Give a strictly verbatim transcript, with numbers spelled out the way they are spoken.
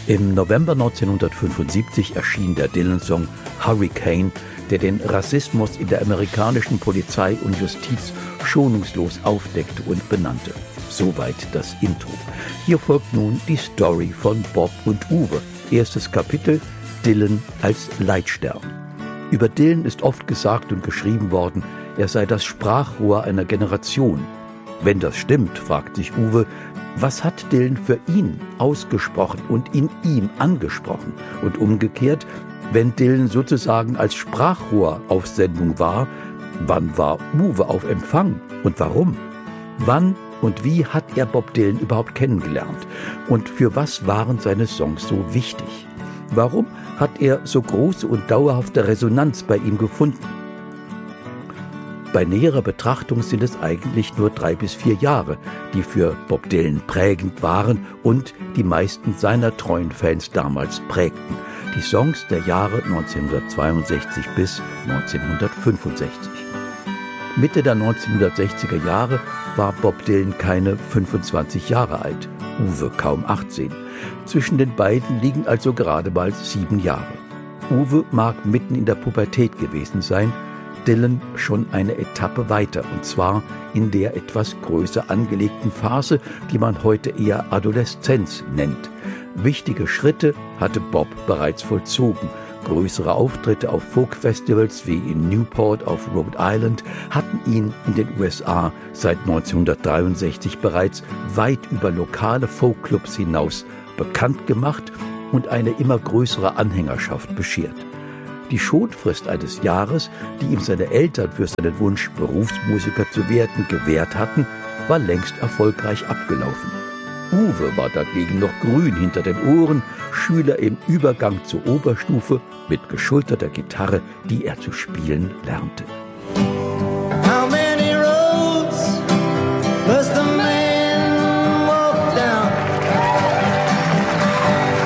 Im November neunzehnhundertfünfundsiebzig erschien der Dylan-Song Hurricane, der den Rassismus in der amerikanischen Polizei und Justiz schonungslos aufdeckte und benannte. Soweit das Intro. Hier folgt nun die Story von Bob und Uwe. Erstes Kapitel: Dylan als Leitstern. Über Dylan ist oft gesagt und geschrieben worden, er sei das Sprachrohr einer Generation. Wenn das stimmt, fragt sich Uwe, was hat Dylan für ihn ausgesprochen und in ihm angesprochen? Und umgekehrt, wenn Dylan sozusagen als Sprachrohr auf Sendung war, wann war Uwe auf Empfang und warum? Wann und wie hat er Bob Dylan überhaupt kennengelernt? Und für was waren seine Songs so wichtig? Warum hat er so große und dauerhafte Resonanz bei ihm gefunden? Bei näherer Betrachtung sind es eigentlich nur drei bis vier Jahre, die für Bob Dylan prägend waren und die meisten seiner treuen Fans damals prägten. Die Songs der Jahre neunzehnhundertzweiundsechzig bis neunzehnhundertfünfundsechzig. Mitte der neunzehnhundertsechziger Jahre war Bob Dylan keine fünfundzwanzig Jahre alt, Uwe kaum achtzehn. Zwischen den beiden liegen also gerade mal sieben Jahre. Uwe mag mitten in der Pubertät gewesen sein, Dylan schon eine Etappe weiter, und zwar in der etwas größer angelegten Phase, die man heute eher Adoleszenz nennt. Wichtige Schritte hatte Bob bereits vollzogen. Größere Auftritte auf Folkfestivals wie in Newport auf Rhode Island hatten ihn in den U S A seit neunzehnhundertdreiundsechzig bereits weit über lokale Folkclubs hinaus bekannt gemacht und eine immer größere Anhängerschaft beschert. Die Schonfrist eines Jahres, die ihm seine Eltern für seinen Wunsch, Berufsmusiker zu werden, gewährt hatten, war längst erfolgreich abgelaufen. Uwe war dagegen noch grün hinter den Ohren, Schüler im Übergang zur Oberstufe mit geschulterter Gitarre, die er zu spielen lernte.